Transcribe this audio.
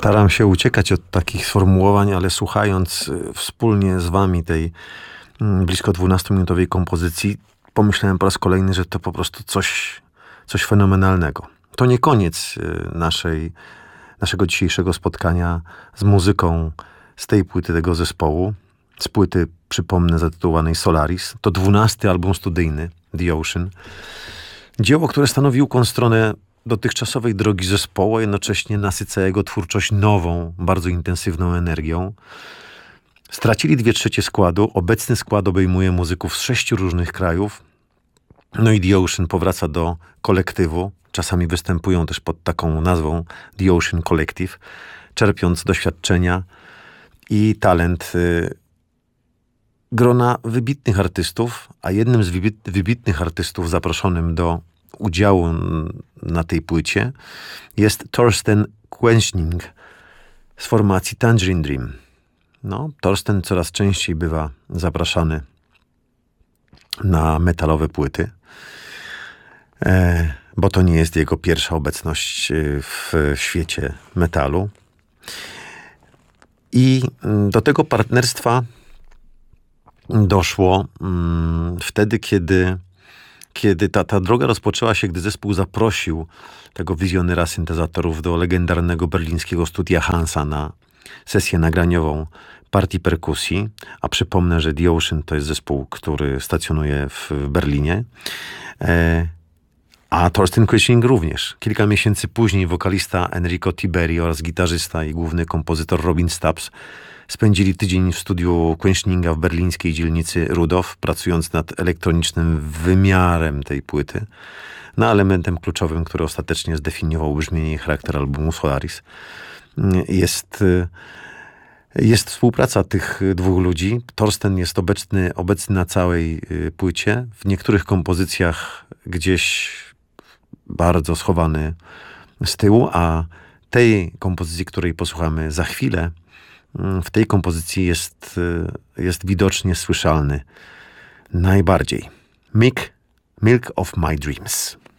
Staram się uciekać od takich sformułowań, ale słuchając wspólnie z wami tej blisko 12-minutowej kompozycji, pomyślałem po raz kolejny, że to po prostu coś fenomenalnego. To nie koniec naszego dzisiejszego spotkania z muzyką z tej płyty tego zespołu. Z płyty, przypomnę, zatytułowanej Solaris. To 12. album studyjny The Ocean. Dzieło, które stanowi ukłon w stronę dotychczasowej drogi zespołu, a jednocześnie nasyca jego twórczość nową, bardzo intensywną energią. Stracili 2/3 składu. Obecny skład obejmuje muzyków z 6 różnych krajów. No i The Ocean powraca do kolektywu. Czasami występują też pod taką nazwą The Ocean Collective, czerpiąc doświadczenia i talent grona wybitnych artystów, a jednym z wybitnych artystów zaproszonym do udziału na tej płycie jest Thorsten Quenchning z formacji Tangerine Dream. No, Thorsten coraz częściej bywa zapraszany na metalowe płyty, bo to nie jest jego pierwsza obecność w świecie metalu. I do tego partnerstwa doszło wtedy, kiedy ta droga rozpoczęła się, gdy zespół zaprosił tego wizjonera syntezatorów do legendarnego berlińskiego studia Hansa na sesję nagraniową partii perkusji. A przypomnę, że The Ocean to jest zespół, który stacjonuje w Berlinie. A Thorsten Quenchning również. Kilka miesięcy później wokalista Enrico Tiberi oraz gitarzysta i główny kompozytor Robin Stubbs spędzili tydzień w studiu Quenchninga w berlińskiej dzielnicy Rudolf, pracując nad elektronicznym wymiarem tej płyty. No, elementem kluczowym, który ostatecznie zdefiniował brzmienie i charakter albumu Solaris, jest współpraca tych dwóch ludzi. Thorsten jest obecny na całej płycie. W niektórych kompozycjach gdzieś bardzo schowany z tyłu, a tej kompozycji, której posłuchamy za chwilę, w tej kompozycji jest widocznie słyszalny najbardziej. Milk of My Dreams.